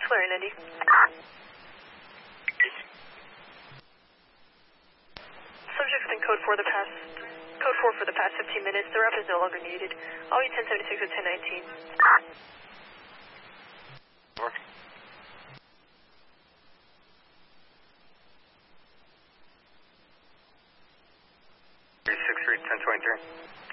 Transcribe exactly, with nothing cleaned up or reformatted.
Clearing Indy. Subject's been code four the past, code four for the past fifteen minutes. The rep is no longer needed. I'll be ten seventy-six at ten nineteen. Over. three six three, ten twenty-three.